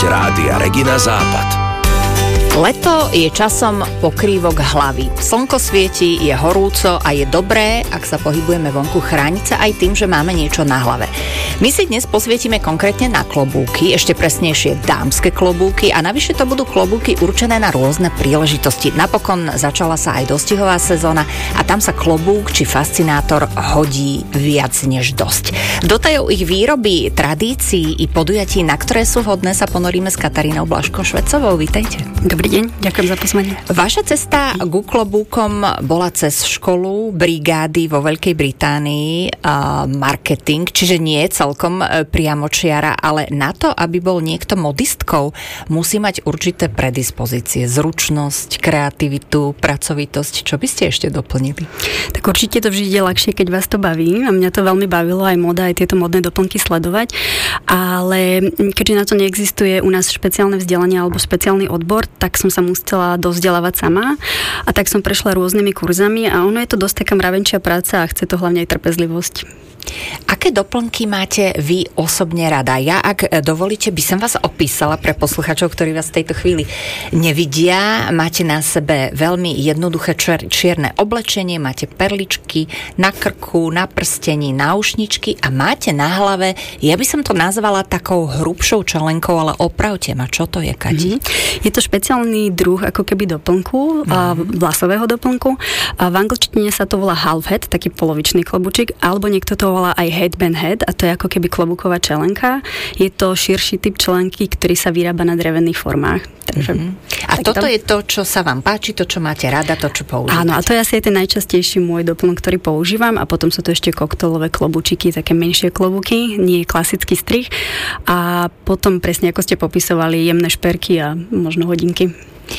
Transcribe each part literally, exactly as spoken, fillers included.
Rádia Regina Západ. Leto je časom pokrývok hlavy. Slnko svieti, je horúco a je dobré, ak sa pohybujeme vonku, chrániť sa aj tým, že máme niečo na hlave. My si dnes posvietime konkrétne na klobúky, ešte presnejšie dámske klobúky a navyše to budú klobúky určené na rôzne príležitosti. Napokon začala sa aj dostihová sezóna a tam sa klobúk či fascinátor hodí viac než dosť. Do tajov ich výroby, tradícií i podujatí, na ktoré sú hodné, sa ponoríme s Katarínou Blažko-Švecovou. Vítajte. Dobrý deň, ďakujem za pozvanie. Vaša cesta ku klobúkom bola cez školu, brigády vo Veľkej Británii, uh, marketing, čiže nie celkom priamočiara, ale na to, aby bol niekto modistkou, musí mať určité predispozície, zručnosť, kreativitu, pracovitosť. Čo by ste ešte doplnili? Tak určite to vždy je ľahšie, keď vás to baví. A mňa to veľmi bavilo aj moda, aj tieto modné doplnky sledovať. Ale keďže na to neexistuje u nás špeciálne vzdelanie alebo špeciálny odbor, tak som sa musela dovzdelávať sama a tak som prešla rôznymi kurzami a ono je to dosť taká mravenčia práca a chce to hlavne aj trpezlivosť. Aké doplnky máte vy osobne rada? Ja, ak dovolíte, by som vás opísala pre posluchačov, ktorí vás v tejto chvíli nevidia. Máte na sebe veľmi jednoduché čier- čierne oblečenie, máte perličky na krku, na prstení, náušničky a máte na hlave, ja by som to nazvala takou hrubšou čelenkou, ale opravte ma, čo to je, Kati? Mm-hmm. Je to špeciálny druh ako keby doplnku, mm-hmm. vlasového doplnku. A v angličtine sa to volá half head, taký polovičný klobučík, alebo niekto to volá aj headband head a to je ako keby klobúková čelenka. Je to širší typ čelenky, ktorý sa vyrába na drevených formách. Takže, mm-hmm. A toto tam je to, čo sa vám páči, to, čo máte rada, to, čo používate. Áno, a to je asi ten najčastejší môj doplnok, ktorý používam a potom sú to ešte koktelové klobúčiky, také menšie klobúky, nie klasický strih a potom presne ako ste popisovali jemné šperky a možno hodinky.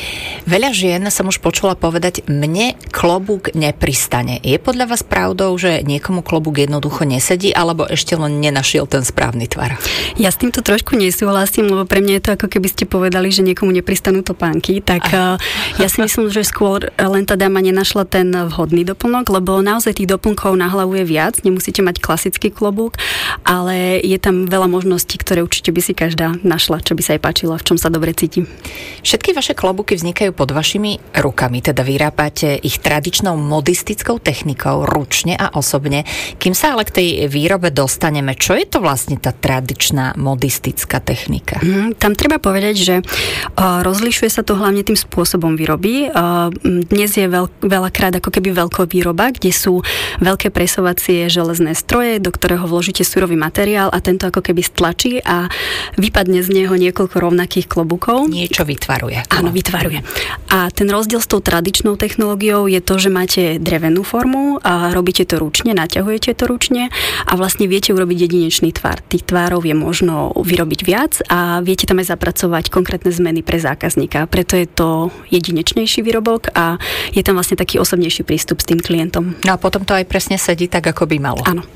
Veľa žien som už počula povedať, mne klobúk nepristane. Je podľa vás pravdou, že niekomu klobúk jednoducho nesedí, alebo ešte len nenašiel ten správny tvar? Ja s týmto trošku nesúhlasím, lebo pre mňa je to ako keby ste povedali, že niekomu nepristanú topánky, tak Aha. ja si myslím, že skôr len tá dáma nenašla ten vhodný doplnok, lebo naozaj tých doplnkov na hlavu je viac, nemusíte mať klasický klobúk, ale je tam veľa možností, ktoré určite by si každá našla, čo by sa jej páčilo, v čom sa dobre cíti. Všetky vaše klobúky vznikajú pod vašimi rukami, teda vyrábate ich tradičnou modistickou technikou, ručne a osobne. Kým sa ale k tej výrobe dostaneme, čo je to vlastne tá tradičná modistická technika? Mm, tam treba povedať, že uh, rozlišuje sa to hlavne tým spôsobom výroby. Uh, dnes je veľ, veľakrát ako keby veľkovýroba, kde sú veľké presovacie železné stroje, do ktorého vložíte surový materiál a tento ako keby stlačí a vypadne z neho niekoľko rovnakých klobúkov. Niečo vytvaruje. Áno, vytvaruje. A ten rozdiel s tou tradičnou technológiou je to, že máte drevenú formu a robíte to ručne, naťahujete to ručne a vlastne viete urobiť jedinečný tvar. Tých tvárov je možno vyrobiť viac a viete tam aj zapracovať konkrétne zmeny pre zákazníka. Preto je to jedinečnejší výrobok a je tam vlastne taký osobnejší prístup s tým klientom. No a potom to aj presne sedí tak, ako by malo. Áno.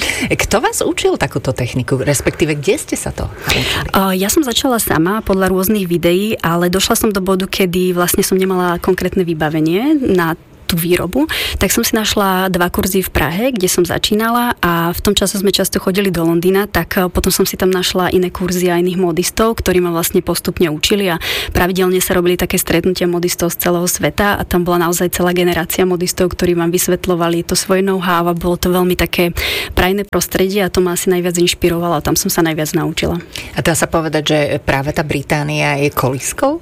Kto vás učil takúto techniku? Respektíve, kde ste sa to učili? Ja som začala sama podľa rôznych videí, ale došla som do bodu, kedy vlastne som nemala konkrétne vybavenie na tú výrobu, tak som si našla dva kurzy v Prahe, kde som začínala a v tom čase sme často chodili do Londýna, tak potom som si tam našla iné kurzy a iných modistov, ktorí ma vlastne postupne učili a pravidelne sa robili také stretnutia modistov z celého sveta a tam bola naozaj celá generácia modistov, ktorí vám vysvetľovali to svoje know-how a bolo to veľmi také prajné prostredie a to ma asi najviac inšpirovalo a tam som sa najviac naučila. A dá sa povedať, že práve tá Británia je kolískou?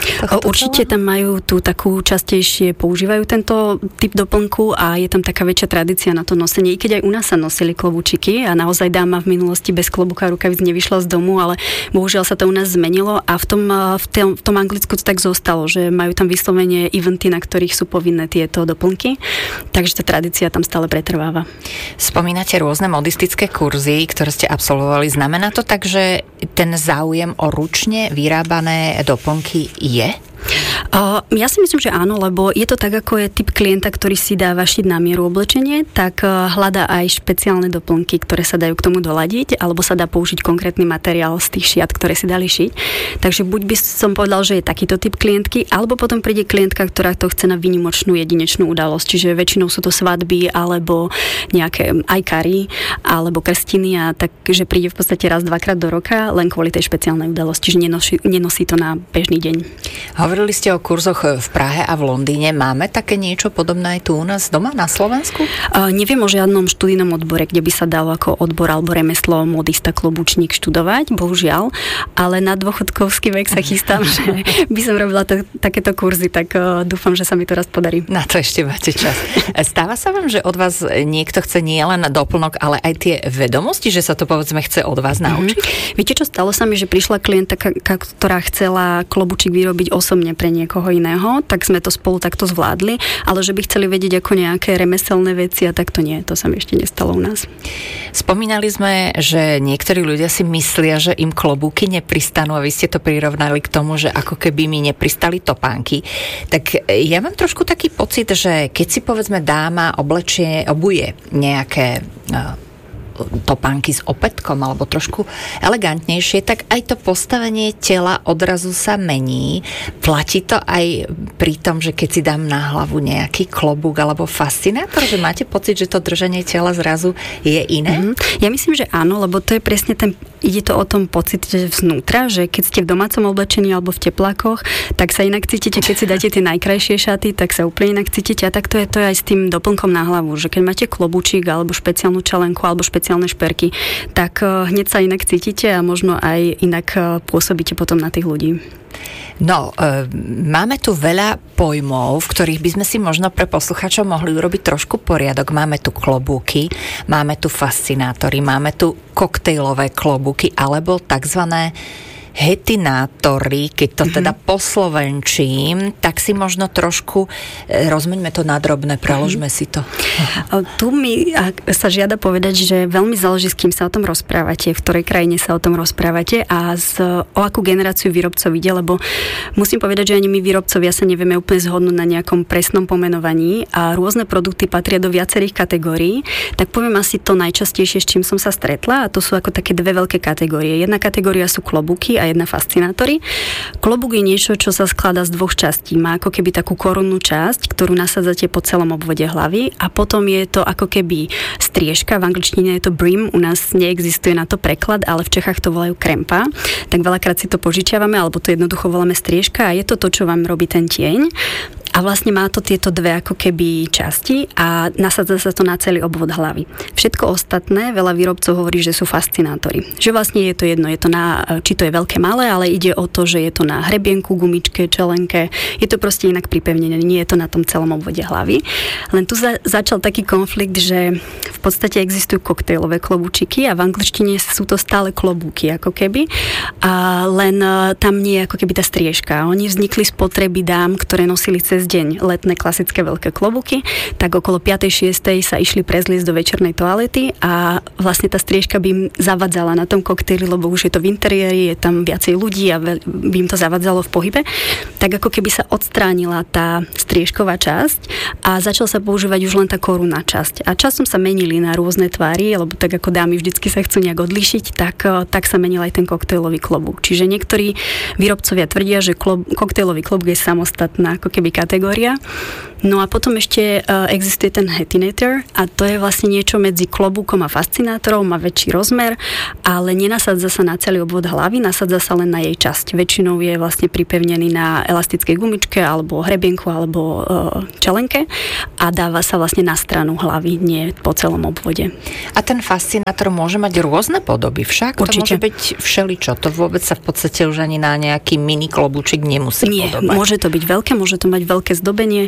Určite tam majú tú takú častejšie, používajú tento typ doplnku a je tam taká väčšia tradícia na to nosenie. I keď aj u nás sa nosili klobúčiky a naozaj dáma v minulosti bez klobúka a rukavic nevyšla z domu, ale bohužiaľ sa to u nás zmenilo a v tom, v tom, v tom Anglicku to tak zostalo, že majú tam vyslovene eventy, na ktorých sú povinné tieto doplnky. Takže tá tradícia tam stále pretrváva. Spomínate rôzne modistické kurzy, ktoré ste absolvovali. Znamená to tak, že ten záujem o ručne vyrábané doplnky je? Uh, ja si myslím, že áno, lebo je to tak, ako je typ klienta, ktorý si dáva šiť na mieru oblečenie, tak uh, hľadá aj špeciálne doplnky, ktoré sa dajú k tomu doladiť, alebo sa dá použiť konkrétny materiál z tých šiat, ktoré si dali šiť. Takže buď by som povedal, že je takýto typ klientky, alebo potom príde klientka, ktorá to chce na výnimočnú jedinečnú udalosť. Čiže väčšinou sú to svadby, alebo nejaké aj kary, alebo krstiny, a takže príde v podstate raz, dvakrát do roka, len kvôli tej špeciálnej udalosti, čiže nenosí, nenosí to na bežný deň. Hovorili ste o kurzoch v Prahe a v Londýne. Máme také niečo podobné aj tu u nás doma na Slovensku? Uh, neviem o žiadnom študijnom odbore, kde by sa dalo ako odbor alebo remeslo modista klobučník študovať, bohužiaľ, ale na dôchodkovský vek sa chystám, že by som robila to, takéto kurzy, tak uh, dúfam, že sa mi to raz podarí. Na to ešte máte čas. Stáva sa vám, že od vás niekto chce nie len doplnok, ale aj tie vedomosti, že sa to povedzme chce od vás naučiť? Mm-hmm. Viete, čo stalo sa mi, že prišla klientka, ktorá chcela klobučík vyrobiť osobne pre niekoho iného, tak sme to spolu takto zvládli, ale že by chceli vedieť ako nejaké remeselné veci, a tak to nie, to sa mi ešte nestalo u nás. Spomínali sme, že niektorí ľudia si myslia, že im klobúky nepristanú, a vy ste to prirovnali k tomu, že ako keby mi nepristali topánky. Tak ja mám trošku taký pocit, že keď si povedzme dáma oblečie, obuje nejaké topánky s opätkom alebo trošku elegantnejšie, tak aj to postavenie tela odrazu sa mení. Platí to aj pri tom, že keď si dám na hlavu nejaký klobúk alebo fascinátor, že máte pocit, že to držanie tela zrazu je iné? Mm-hmm. Ja myslím, že áno, lebo to je presne ten, ide to o tom pocit, že vznútra, že keď ste v domácom oblečení alebo v teplákoch, tak sa inak cítite, keď si dáte tie najkrajšie šaty, tak sa úplne inak cítite, a tak to je to aj s tým doplnkom na hlavu, že keď máte klobúčik alebo špeciálnu čelenku alebo špeciálne šperky, tak hneď sa inak cítite a možno aj inak pôsobíte potom na tých ľudí. No, e, máme tu veľa pojmov, v ktorých by sme si možno pre posluchačov mohli urobiť trošku poriadok. Máme tu klobúky, máme tu fascinátory, máme tu koktejlové klobúky alebo takzvané hetinátory, keď to mm-hmm. teda poslovenčím, tak si možno trošku rozmeňme to na drobné, preložme mm-hmm. si to. Tu mi sa žiada povedať, že veľmi záleží, s kým sa o tom rozprávate, v ktorej krajine sa o tom rozprávate a z, o akú generáciu výrobcov ide, lebo musím povedať, že ani my výrobcovia sa nevieme úplne zhodnúť na nejakom presnom pomenovaní a rôzne produkty patria do viacerých kategórií, tak poviem asi to najčastejšie, s čím som sa stretla, a to sú ako také dve veľké kategórie. Jedna kategória sú klobúky a jedna fascinátory. Klobúk je niečo, čo sa skladá z dvoch častí. Má ako keby takú korunnú časť, ktorú nasádzate po celom obvode hlavy, a potom je to ako keby striežka, v angličtine je to brim, u nás neexistuje na to preklad, ale v Čechách to volajú krempa. Tak veľakrát si to požičiavame, alebo to jednoducho voláme striežka, a je to to, čo vám robí ten tieň. A vlastne má to tieto dve ako keby časti a nasádza sa to na celý obvod hlavy. Všetko ostatné, veľa výrobcov hovorí, že sú fascinátory. Že vlastne je to jedno, je to na, či to je veľké, malé, ale ide o to, že je to na hrebienku, gumičke, čelenke. Je to proste inak pripevnené, nie je to na tom celom obvode hlavy. Len tu za, začal taký konflikt, že v podstate existujú koktejlové klobúčiky a v angličtine sú to stále klobúky ako keby. A len tam nie je ako keby tá striežka. Oni vznikli z potreby dám, ktoré nosili cez deň letné klasické veľké klobúky, tak okolo piatej šiestej sa išli prezliecť do večernej toalety a vlastne tá striežka by im zavadzala na tom koktejli, lebo už je to v interiéri, je tam viacej ľudí a by im to zavadzalo v pohybe. Tak ako keby sa odstránila tá striežková časť a začal sa používať už len tá korunná časť. A časom sa menili na rôzne tvary, lebo tak ako dámy vždycky sa chcú nejak odlíšiť, tak, tak sa menil aj ten koktejlový klobúk. Čiže niektorí výrobcovia tvrdia, že klob, koktejlový klobúk je samostatná ako keby kategória. No a potom ešte uh, existuje ten hetinator a to je vlastne niečo medzi klobúkom a fascinátorom, má väčší rozmer, ale nenasádza sa na celý obvod hlavy, nasádza sa len na jej časť. Väčšinou je vlastne pripevnený na elastickej gumičke alebo hrebienku alebo uh, čelenke a dáva sa vlastne na stranu hlavy, nie po celom obvode. A ten fascinátor môže mať rôzne podoby však? Určite. To môže byť všeličo. To vôbec sa v podstate už ani na nejaký mini klobúčik nemusí nie, podobať. Môže to byť veľké, môže to mať veľké zdobenie.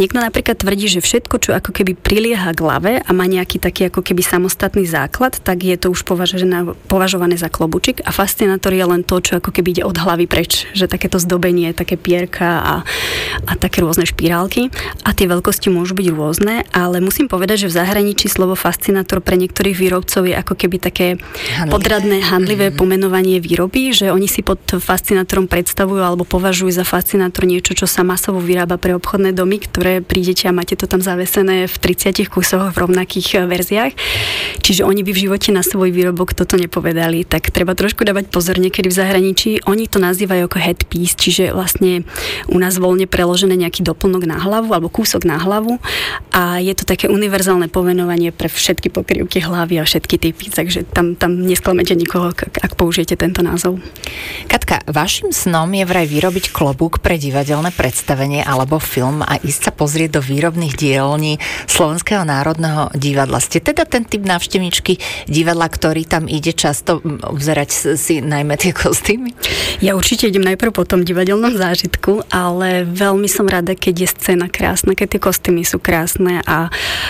Niekto napríklad tvrdí, že všetko, čo ako keby prilieha k hlave a má nejaký taký ako keby samostatný základ, tak je to už považené, považované za klobučík a fascinátor je len to, čo ako keby ide od hlavy preč, že takéto zdobenie, také pierka a, a také rôzne špirálky a tie veľkosti môžu byť rôzne, ale musím povedať, že v zahraničí slovo fascinátor pre niektorých výrobcov je ako keby také handlivé. podradné, handlivé mm-hmm. pomenovanie výroby, že oni si pod fascinátorom predstavujú alebo považujú za fascinátor niečo, čo sa masovo vyrába pre obchodné domy, ktoré prídete a máte to tam zavesené v tridsiatich kusoch v rovnakých verziách. Čiže oni by v živote na svoj výrobok toto nepovedali. Tak treba trošku dávať pozor niekedy v zahraničí. Oni to nazývajú ako headpiece, čiže vlastne u nás voľne preložené nejaký doplnok na hlavu alebo kúsok na hlavu a je to také univerzálne pomenovanie pre všetky pokrývky hlavy a všetky typy, takže tam, tam nesklamete nikoho, ak, ak použijete tento názov. Katka, vašim snom je vraj vyrobiť klobúk pre divadelné predstavenie alebo film a ísť sa pozrieť do výrobných dielní Slovenského národného divadla. Ste teda ten typ návštevničky divadla, ktorý tam ide často obzerať si najmä tie kostýmy? Ja určite idem najprv po tom divadelnom zážitku, ale veľmi som rada, keď je scéna krásna, keď tie kostýmy sú krásne a,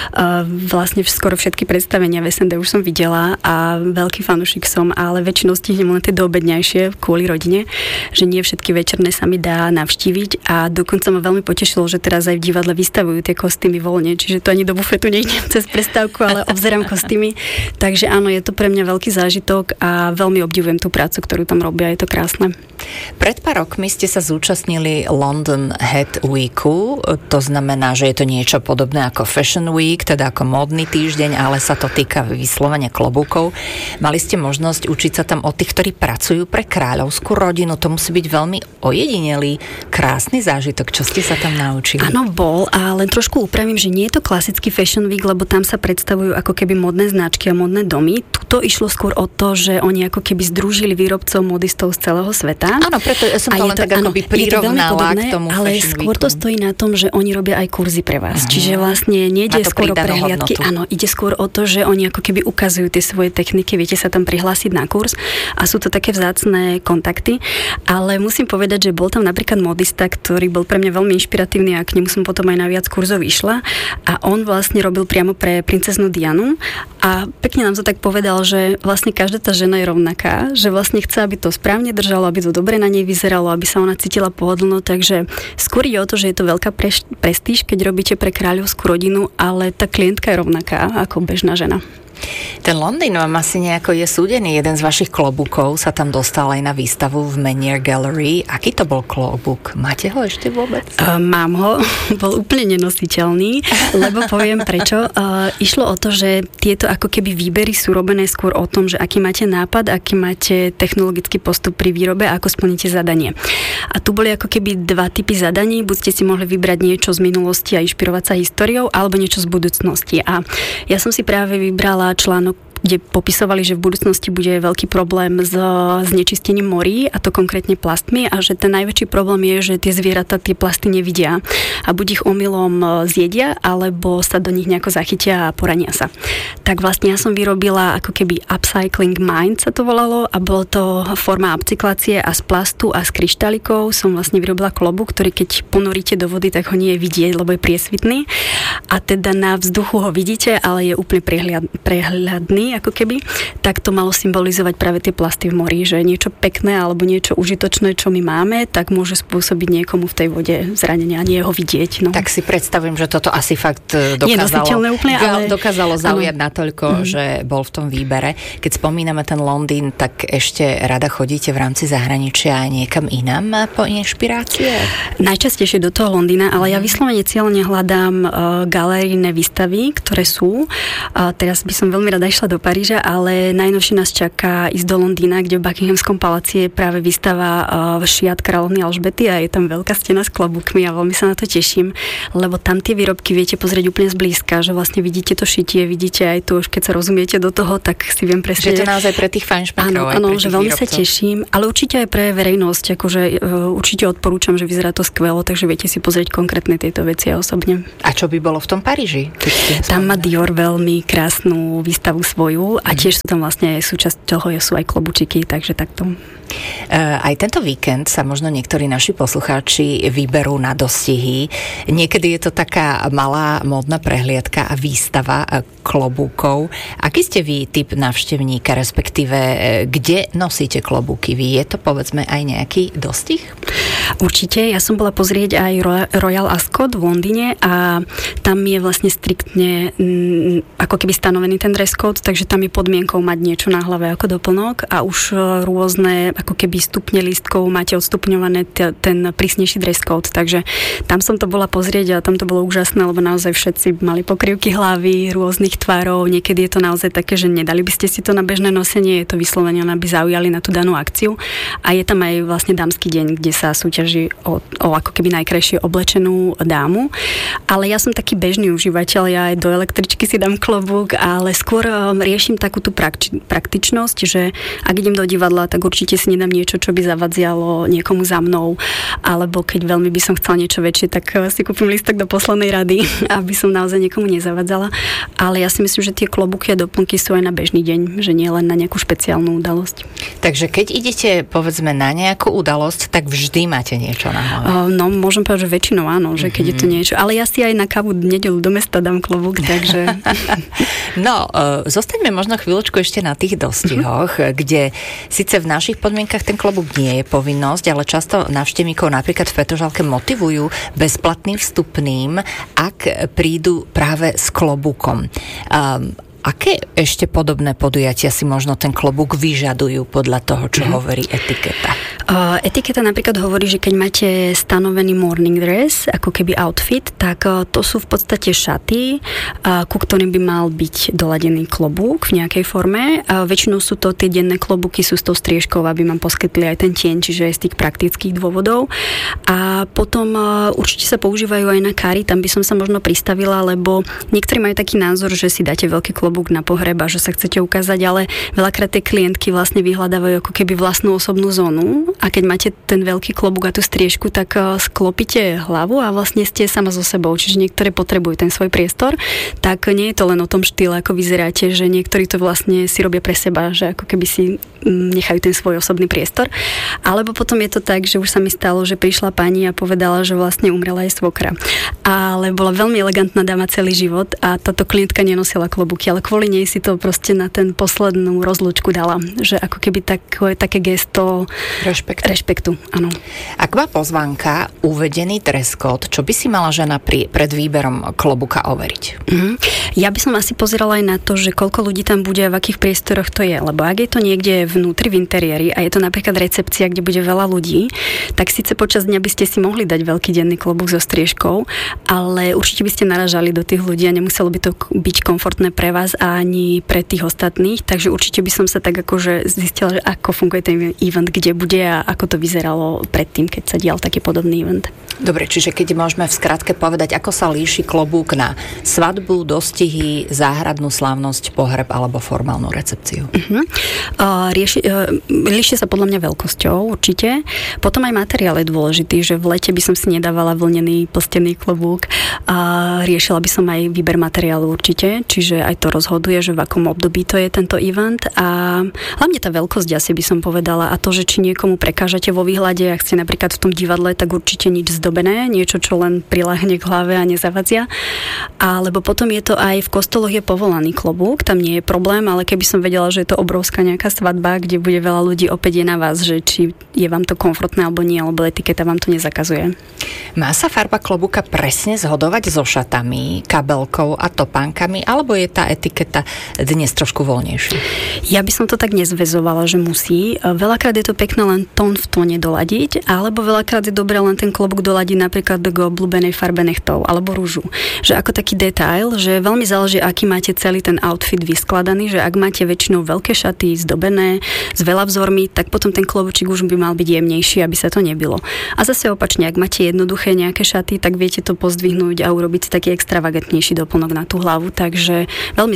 a vlastne skoro všetky predstavenia v es en dé už som videla a veľký fanúšik som, ale väčšinou stihnem len tie doobedňajšie kvôli rodine, že nie všetky večerné sa mi dá navštíviť a dokonca ma veľmi potešilo, že teraz aj v divadle vystavujú tie kostýmy voľne, čiže to ani do bufetu nejdem cez prestávku, ale obzerám kostýmy. Takže áno, je to pre mňa veľký zážitok a veľmi obdivujem tú prácu, ktorú tam robia, je to krásne. Pred pár rokmi ste sa zúčastnili London Head Weeku, to znamená, že je to niečo podobné ako Fashion Week, teda ako módny týždeň, ale sa to týka vyslovene klobúkov. Mali ste možnosť učiť sa tam od tých, ktorí pracujú pre kráľovskú rodinu, to musí byť veľmi ojedinelý, krásny zážitok. Čo ste sa tam naučili? Áno, bol, a len trošku upravím, že nie je to klasický Fashion Week, lebo tam sa predstavujú ako keby modné značky a modné domy. Tuto išlo skôr o to, že oni ako keby združili výrobcov modistov z celého sveta. Áno, preto ja som to len to, tak akoby prirovnala podobné, k tomu ale Fashion skôr Weeku. To stojí na tom, že oni robia aj kurzy pre vás. Uh-huh. Čiže vlastne nejde skôr o prehliadky, áno, ide skôr o to, že oni ako keby ukazujú tie svoje techniky, viete sa tam prihlásiť na kurz a sú to také vzácne kontakty, ale musím povedať, že bol tam napríklad modista, ktorý bol pre mňa veľmi inšpiratívny a k nemu som potom aj na viac kurzov išla a on vlastne robil priamo pre princeznú Dianu a pekne nám to tak povedal, že vlastne každá tá žena je rovnaká, že vlastne chce, aby to správne držalo, aby to dobre na nej vyzeralo, aby sa ona cítila pohodlno, takže skôr je o to, že je to veľká preš- prestíž, keď robíte pre kráľovskú rodinu, ale tá klientka je rovnaká ako bežná žena. Ten Londýn vám asi nejako je súdený. Jeden z vašich klobúkov sa tam dostal aj na výstavu v Menier Gallery. Aký to bol klobúk? Máte ho ešte vôbec? Uh, mám ho. Bol úplne nenositeľný, lebo poviem prečo. Uh, išlo o to, že tieto ako keby výbery sú robené skôr o tom, že aký máte nápad, aký máte technologický postup pri výrobe a ako splníte zadanie. A tu boli ako keby dva typy zadaní. Buď ste si mohli vybrať niečo z minulosti a inšpirovať sa históriou, alebo niečo z budúcnosti. A ja som si práve vybrala článok, kde popisovali, že v budúcnosti bude veľký problém s znečistením morí, a to konkrétne plastmi, a že ten najväčší problém je, že tie zvieratá tie plasty nevidia a buď ich omylom zjedia, alebo sa do nich nejako zachytia a porania sa. Tak vlastne ja som vyrobila ako keby Upcycling Mind sa to volalo a bolo to forma upcyklácie a z plastu a z kryštálikov som vlastne vyrobila klobúk, ktorý keď ponoríte do vody, tak ho nie je vidieť, lebo je priesvitný a teda na vzduchu ho vidíte, ale je úplne prehľad, prehľadný ako keby, tak to malo symbolizovať práve tie plasty v mori, že niečo pekné alebo niečo užitočné, čo my máme, tak môže spôsobiť niekomu v tej vode zranenia a nie ho vidieť. No. Tak si predstavím, že toto asi fakt dokázalo, úplne, ale... dokázalo zaujať ano. Natoľko, mm. že bol v tom výbere. Keď spomíname ten Londýn, tak ešte rada chodíte v rámci zahraničia aj niekam inám po inšpirácie? Najčastejšie do toho Londýna, ale mm. ja vyslovene cieľne hľadám uh, galerijné výstavy, ktoré sú. Uh, teraz by som veľmi rada išla do Paríža, ale najnovšie nás čaká ísť do Londýna, kde v Buckinghamskom paláci je práve výstava uh, šiat kráľovny Alžbety a je tam veľká stena s klobúkmi a veľmi sa na to teším, lebo tam tie výrobky viete pozrieť úplne zblízka, že vlastne vidíte to šitie, vidíte aj tu, už keď sa rozumiete do toho, tak si viem presne. Že to naozaj pre tých fajnšmekrov. Áno, áno, že veľmi výrobcov. Sa teším, ale určite aj pre verejnosť, akože uh, určite odporúčam, že vyzerá to skvelo, takže viete si pozrieť konkrétne tieto veci aj osobne. A čo by bolo v tom Paríži? Tam má Dior veľmi krásnu výstavu svoju a tiež sú tam vlastne súčasť toho sú aj klobučiky, takže takto. Aj tento víkend sa možno niektorí naši poslucháči vyberú na dostihy. Niekedy je to taká malá módna prehliadka a výstava klobúkov. Aký ste vy typ návštevníka, respektíve kde nosíte klobúky vy? Je to povedzme aj nejaký dostih? Určite. Ja som bola pozrieť aj Royal Ascot v Londýne a tam je vlastne striktne m, ako keby stanovený ten dress code, takže tam je podmienkou mať niečo na hlave ako doplnok a už rôzne ako keby stupne lístkov máte odstupňované t- ten prísnejší dress code, takže tam som to bola pozrieť a tam to bolo úžasné, lebo naozaj všetci mali pokrývky hlavy, rôznych tvárov, niekedy je to naozaj také, že nedali by ste si to na bežné nosenie, je to vyslovene, aby zaujali na tú danú akciu a je tam aj vlastne dámsky deň, kde sa súťaží o, o ako keby najkrajšie oblečenú dámu, ale ja som taký bežný užívateľ, ja aj do električky si dám klobúk, ale skôr um, riešim takú tú prakti- praktičnosť, že ak idem do divadla, tak určite si nedám niečo, čo by zavadzialo niekomu za mnou, alebo keď veľmi by som chcela niečo väčšie, tak si kúpim lístok do poslednej rady, aby som naozaj niekomu nezavadzala, ale ja si myslím, že tie klobúky a doplnky sú aj na bežný deň, že nie len na nejakú špeciálnu udalosť. Takže keď idete povedzme na nejakú udalosť, tak vždy máte niečo na hlave. Uh, no, môžem povedať, že väčšinou áno, že keď mm-hmm. je to niečo, ale ja si aj na kávu nedeľu do mesta dám klobúk, takže... No, uh, zostaňme možno chvíľočku ešte na tých dostihoch, mm-hmm. kde síce v našich podmienkach ten klobúk nie je povinnosť, ale často návštevníkov napríklad v Petržalke motivujú bezplatným vstupným, ak prídu práve s klobúkom. Um, Aké ešte podobné podujatia si možno ten klobúk vyžadujú podľa toho, čo mm. hovorí etiketa? Uh, etiketa napríklad hovorí, že keď máte stanovený morning dress, ako keby outfit, tak uh, to sú v podstate šaty, uh, ku ktorým by mal byť doladený klobúk v nejakej forme. Uh, väčšinou sú to tie denné klobúky, sú s tou striežkou, aby vám poskytli aj ten tieň, čiže aj z tých praktických dôvodov. A potom uh, určite sa používajú aj na kári, tam by som sa možno pristavila, lebo niektorí majú taký názor, že si dáte veľký klobúk na pohreba, že sa chcete ukázať, ale veľakrát tie klientky vlastne vyhľadávajú ako keby vlastnú osobnú zónu a keď máte ten veľký klobúk a tú striežku, tak sklopíte hlavu a vlastne ste sama so sebou, čiže niektoré potrebujú ten svoj priestor, tak nie je to len o tom štýle, ako vyzeráte, že niektorí to vlastne si robia pre seba, že ako keby si nechajú ten svoj osobný priestor. Alebo potom je to tak, že už sa mi stalo, že prišla pani a povedala, že vlastne umrela jej svokra. Ale bola veľmi elegantná dáma celý život a táto klientka nenosila klobúky, ale kvôli nej si to proste na ten poslednú rozlúčku dala. Že ako keby také, také gesto rešpektu. rešpektu, áno. Ak má pozvánka uvedený dress code, čo by si mala žena pri, pred výberom klobúka overiť? Mm-hmm. Ja by som asi pozerala aj na to, že koľko ľudí tam bude a v akých priestoroch to je. Lebo ak je to niekde vnútri v interiéri a je to napríklad recepcia, kde bude veľa ľudí, tak síce počas dňa by ste si mohli dať veľký denný klobúk so striežkou, ale určite by ste naražali do tých ľudí a nemuselo by to byť komfortné pre vás a ani pre tých ostatných, takže určite by som sa tak akože zistila, že ako funguje ten event, kde bude a ako to vyzeralo predtým, keď sa dial taký podobný event. Dobre, čiže keď môžeme v skratke povedať, ako sa líši klobúk na svadbu, dostihy, záhradnú slávnosť, pohreb alebo formálnu recepciu? Uh-huh. Uh, rieši, uh, líši sa podľa mňa veľkosťou určite. Potom aj materiál je dôležitý, že v lete by som si nedávala vlnený plstený klobúk. Uh, riešila by som aj výber materiálu určite, čiže aj to rozhoduje, že v akom období to je tento event a hlavne tá veľkosť asi by som povedala a to, že či niekomu prekážate vo výhľade, ak ste napríklad v tom divadle, tak určite nič zdobené, niečo, čo len priľahne k hlave a nezavadzia. Alebo potom je to aj v kostoloch je povolaný klobúk, tam nie je problém, ale keby som vedela, že je to obrovská nejaká svadba, kde bude veľa ľudí, opäť je na vás, že či je vám to komfortné alebo nie, alebo etiketa vám to nezakazuje. Má sa farba klobúka presne zhodovať so šatami, kabelkou a topánkami, alebo je tá etiketa dnes trošku voľnejšia? Ja by som to tak nezväzovala, že musí. Veľakrát je to pekné len tón v tóne doladiť, alebo veľakrát je dobré len ten klobúk doladiť napríklad k obľúbenej farbe nechtov alebo rúžu. Že ako taký detail, že veľmi záleží, aký máte celý ten outfit vyskladaný, že ak máte väčšinou veľké šaty zdobené s veľa vzormi, tak potom ten klobúčik už by mal byť jemnejší, aby sa to nebilo. A zase opačne, ak máte jednoduché nejaké šaty, tak viete to pozdvihnúť a urobiť taký extravagantnejší doplnok na tú hlavu, takže veľmi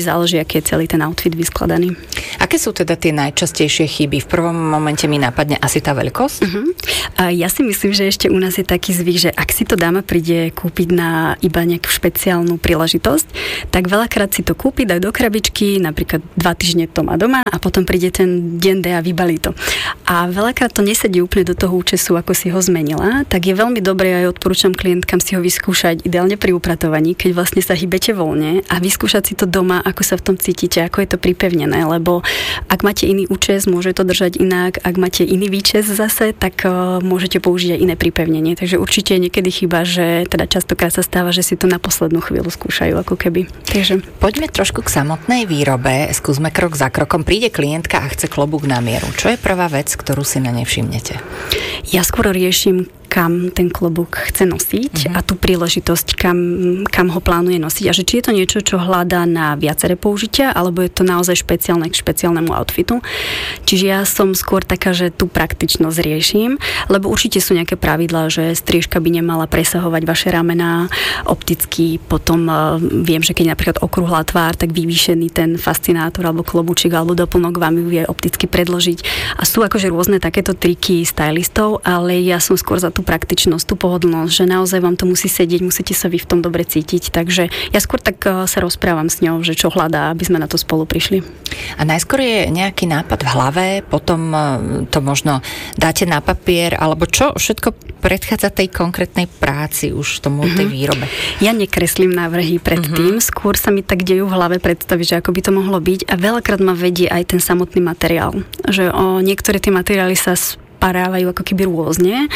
záleží, aký je celý ten outfit vyskladaný. Aké sú teda tie najčastejšie chyby? V prvom momente mi napadne asi tá veľkosť. Uh-huh. A ja si myslím, že ešte u nás je taký zvyk, že ak si to dáma príde kúpiť na iba nejakú špeciálnu príležitosť, tak veľakrát si to kúpi, dá do krabičky, napríklad dva týždne to má doma a potom príde ten deň D a vybalí to. A veľakrát to nesedí úplne do toho účesu, ako si ho zmenila, tak je veľmi dobré, aj odporúčam klientkám si ho vyskúšať ideálne pri upratovaní, keď vlastne sa hýbete voľne a vyskúšať si to doma, ako sa v tom cítite, ako je to pripevnené, lebo ak máte iný účes, môže to držať inak, ak máte iný výčes zase, tak uh, môžete použiť aj iné pripevnenie. Takže určite je niekedy chyba, že teda častokrát sa stáva, že si to na poslednú chvíľu skúšajú, ako keby. Takže poďme trošku k samotnej výrobe, skúsme krok za krokom. Príde klientka a chce klobúk na mieru. Čo je prvá vec, ktorú si na nej všimnete? Ja skôr riešim, kam ten klobúk chce nosiť uh-huh. a tú príležitosť, kam, kam ho plánuje nosiť. A že či je to niečo, čo hľadá na viaceré použitia, alebo je to naozaj špeciálne k špeciálnemu outfitu. Čiže ja som skôr taká, že tú praktičnosť riešim, lebo určite sú nejaké pravidlá, že striežka by nemala presahovať vaše ramená opticky, potom uh, viem, že keď napríklad okrúhla tvár, tak vyvýšený ten fascinátor alebo klobúčik alebo doplnok vám ju vie opticky predložiť. A sú akože rôzne takéto triky stylistov, ale ja som skôr za tú praktičnosť, tú pohodlnosť, že naozaj vám to musí sedieť, musíte sa vy v tom dobre cítiť. Takže ja skôr tak sa rozprávam s ňou, že čo hľadá, aby sme na to spolu prišli. A najskôr je nejaký nápad v hlave, potom to možno dáte na papier, alebo čo všetko predchádza tej konkrétnej práci už tomu, tej výrobe? Ja nekreslím návrhy predtým, uh-huh. skôr sa mi tak dejú v hlave predstaviť, že ako by to mohlo byť a veľakrát ma vedie aj ten samotný materiál. Že o, niektoré tie materiály sa parávajú ako keby rôzne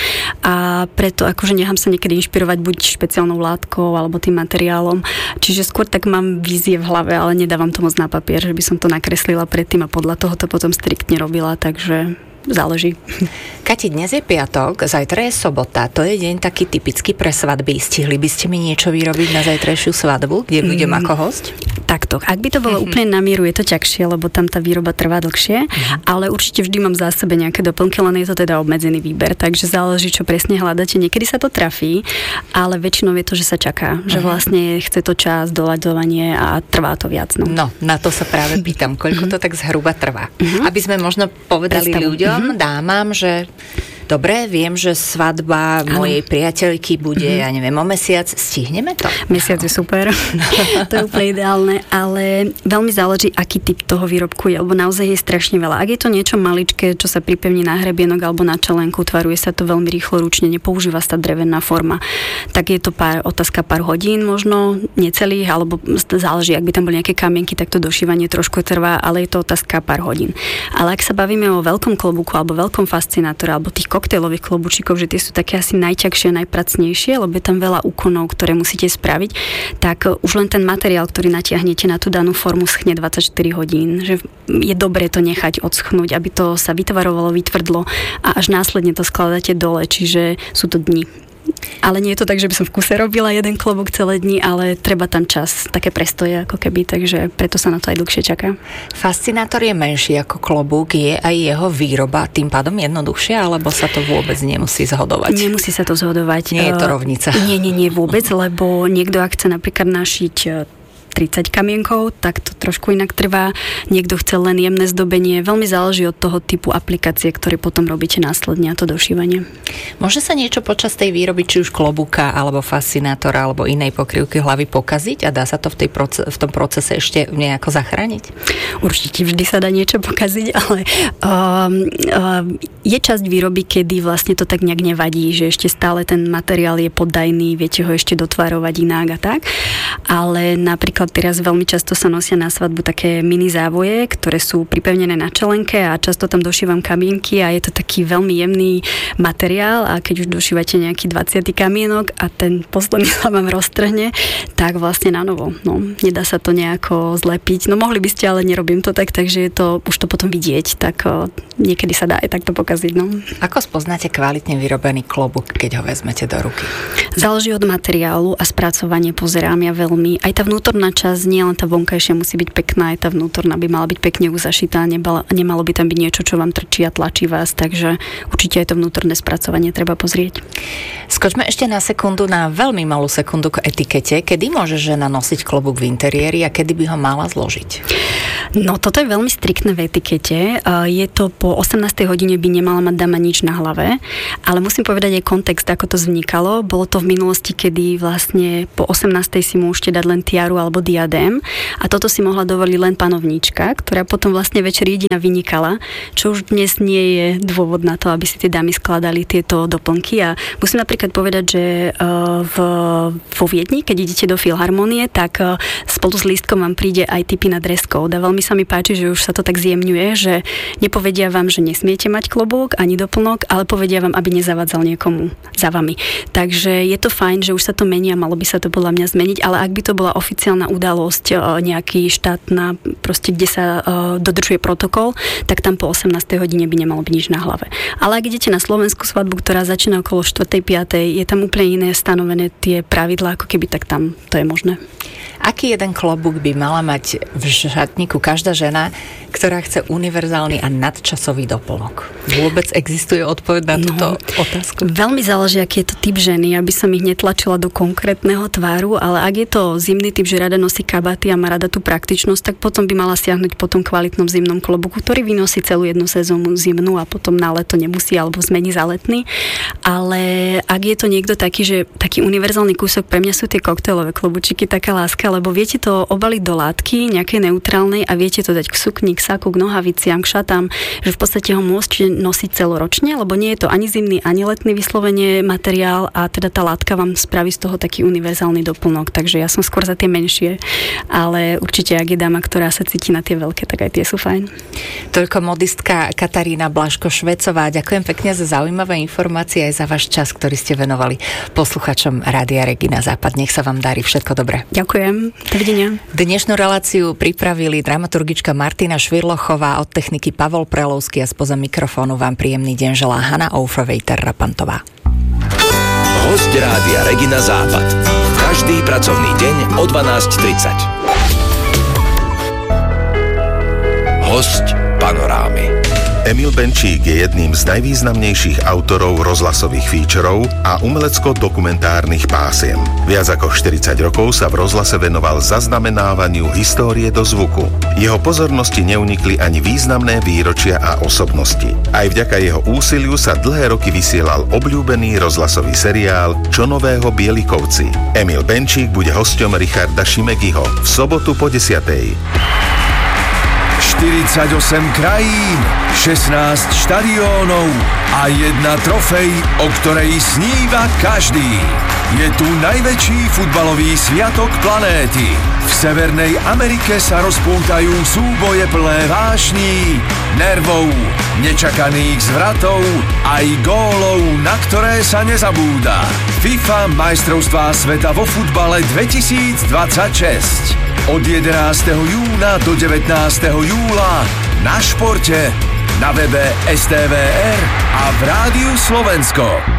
a preto akože nechám sa niekedy inšpirovať buď špeciálnou látkou alebo tým materiálom. Čiže skôr tak mám vízie v hlave, ale nedávam to moc na papier, že by som to nakreslila predtým a podľa toho to potom striktne robila, takže záleží. Kati, dnes je piatok, zajtra je sobota, to je deň taký typický pre svadby. Stihli by ste mi niečo vyrobiť na zajtrajšiu svadbu, kde budem mm. ako hosť? Takto. Ak by to bolo mm-hmm. úplne na mieru, je to ťažšie, lebo tam tá výroba trvá dlhšie, mm-hmm. ale určite vždy mám za sebe nejaké doplnky, len je to teda obmedzený výber, takže záleží, čo presne hľadáte. Niekedy sa to trafí, ale väčšinou je to, že sa čaká, mm-hmm. že vlastne chce to čas, doľaďovanie a trvá to viac. No, no na to sa práve pýtam, koľko to tak zhruba trvá. Mm-hmm. Aby sme možno povedali Predstavu. ľuďom, mm-hmm. dámam, že dobre, viem, že svadba ano. mojej priateľky bude, mm-hmm. ja neviem, o mesiac. Stihneme to? Mesiac je super. To je úplne ideálne, ale veľmi záleží, aký typ toho výrobku je, lebo naozaj je strašne veľa. Ak je to niečo maličké, čo sa pripevní na hrebienok alebo na čelenku, tvaruje sa to veľmi rýchlo ručne, nepoužíva sa drevená forma, tak je to pár, otázka pár hodín, možno necelých, alebo záleží, ak by tam boli nejaké kamienky, tak to došívanie trošku trvá, ale je to otázka pár hodín. Ale ak sa bavíme o veľkom klobúku alebo veľkom fascinátore alebo tých koktejlových klobúčikov, že tie sú také asi najťažšie, najpracnejšie, lebo je tam veľa úkonov, ktoré musíte spraviť, tak už len ten materiál, ktorý natiahnete na tú danú formu, schne dvadsaťštyri hodín. Že je dobré to nechať odschnúť, aby to sa vytvarovalo, vytvrdlo a až následne to skladáte dole, čiže sú to dni. Ale nie je to tak, že by som v kuse robila jeden klobúk celé dni, ale treba tam čas, také prestoje ako keby, takže preto sa na to aj dlhšie čaká. Fascinátor je menší ako klobúk, je aj jeho výroba tým pádom jednoduchšia, alebo sa to vôbec nemusí zhodovať? Nemusí sa to zhodovať. Nie je to rovnica. Nie, nie, nie vôbec, lebo niekto, ak chce napríklad našiť tridsať kamienkov, tak to trošku inak trvá. Niekto chce len jemné zdobenie. Veľmi záleží od toho typu aplikácie, ktoré potom robíte následne a to došívanie. Môže sa niečo počas tej výroby, či už klobúka, alebo fascinátora, alebo inej pokrývky hlavy pokaziť a dá sa to v, tej proce- v tom procese ešte nejako zachrániť? Určite vždy sa dá niečo pokaziť, ale um, um, je časť výroby, kedy vlastne to tak nejak nevadí, že ešte stále ten materiál je poddajný, viete ho ešte dotvarovať inak a tak. Ale napríklad teraz veľmi často sa nosia na svadbu také mini závoje, ktoré sú pripevnené na čelenke a často tam došívam kamienky a je to taký veľmi jemný materiál a keď už došívate nejaký dvadsiaty kamienok a ten posledný sa vám roztrhne, tak vlastne na novo. No, nedá sa to nejako zlepiť. No mohli by ste, ale nerobím to tak, takže je to, už to potom vidieť, tak o, niekedy sa dá aj takto pokaziť. No. Ako spoznáte kvalitne vyrobený klobúk, keď ho vezmete do ruky? Záleží od materiálu a spracovanie, pozerám ja veľmi. Aj tá vnútorná časť, nie len tá vonkajšia musí byť pekná, aj tá vnútorná by mala byť pekne uzašitá, nebala, nemalo by tam byť niečo, čo vám trčí a tlačí vás, takže určite aj to vnútorné spracovanie treba pozrieť. Skočme ešte na sekundu, na veľmi malú sekundu k etikete. Kedy môže žena nosiť klobúk v interiéri a kedy by ho mala zložiť? No toto je veľmi striktné v etikete. Je to po osemnástej hodine by nemala mať dáma nič na hlave, ale musím povedať aj kontext, ako to vznikalo. Bolo to v minulosti, kedy vlastne po osemnástej si môžete dať len tiaru alebo diadém a toto si mohla dovoliť len panovníčka, ktorá potom vlastne večer jediná vynikala, čo už dnes nie je dôvod na to, aby si tie dámy skladali tieto doplnky. A musím napríklad povedať, že v, vo Viedni, keď idete do Filharmonie, tak spolu s lístkom vám príde aj tipy na dress code. A veľmi sa mi páči, že už sa to tak zjemňuje, že nepovedia vám, že nesmiete mať klobúk ani doplnok, ale povedia vám, aby nezavadzal niekomu za vami. Takže je to fajn, že už sa to mení a malo by sa to podľa mňa zmeniť, ale ak by to bola oficiálna udalosť, nejaký štátna, proste kde sa dodržuje protokol, tak tam po osemnástej hodine by nemalo byť nič na hlave. Ale ak idete na slovenskú svadbu, ktorá začína okolo štvrtej piatej, je tam úplne iné stanovené tie pravidlá, ako keby, tak tam to je možné. Aký jeden klobúk by mala mať v šatníku každá žena, ktorá chce univerzálny a nadčasový doplnok? Vôbec existuje odpoveď na túto no, otázku? Veľmi záleží, aký je to typ ženy. Ja by som ich netlačila do konkrétneho tváru, ale ak je to zimný typ, že rada nosí kabaty a má rada tú praktičnosť, tak potom by mala siahnuť po tom kvalitnom zimnom klobúku, ktorý vynosí celú jednu sezónu zimnú a potom na leto nemusí alebo zmení za letný. Ale ak je to niekto taký, že taký univerzálny kúsok, pre mňa sú tie koktejlové klobúčiky taká láska, lebo viete to obaliť do látky nejakej neutrálnej a viete to dať k sukni, k saku, k nohaviciam, k šatám, že v podstate ho môžete nosiť celoročne, lebo nie je to ani zimný, ani letný vyslovene materiál a teda tá látka vám spraví z toho taký univerzálny doplnok, takže ja som skôr za tie menšie, ale určite ak je dáma, ktorá sa cíti na tie veľké, tak aj tie sú fajn. Toľko modistka Katarína Blaško-Švecová. Ďakujem pekne za zaujímavé informácie aj za váš čas, ktorý ste venovali posluchačom Rádia Regina Západ. Nech sa vám darí, všetko dobré. Ďakujem. Dovidenia. Dnešnú reláciu pripravili dramaturgička Martina Švirlochová, od techniky Pavol Prelovský a spoza mikrofónu vám príjemný deň želá Hanna Oufrovejter-Rapantová. Hosť Rádia Regina Západ. Každý pracovný deň o dvanásť tridsať. Hosť Panorámy. Emil Benčík je jedným z najvýznamnejších autorov rozhlasových featurov a umelecko-dokumentárnych pásiem. Viac ako štyridsať rokov sa v rozhlase venoval zaznamenávaniu histórie do zvuku. Jeho pozornosti neunikli ani významné výročia a osobnosti. Aj vďaka jeho úsiliu sa dlhé roky vysielal obľúbený rozhlasový seriál Čo nového Bielikovci. Emil Benčík bude hosťom Richarda Šimegiho v sobotu po desiatej. štyridsaťosem krajín, šestnásť štadiónov a jedna trofej, o ktorej sníva každý. Je tu najväčší futbalový sviatok planéty. V Severnej Amerike sa rozpútajú súboje plné vášní, nervov, nečakaných zvratov aj gólov, na ktoré sa nezabúda. FIFA majstrovstvá sveta vo futbale dvetisícdvadsaťšesť. Od jedenásteho júna do devätnásteho júla na športe, na webe es té vé er a v Rádiu Slovensko.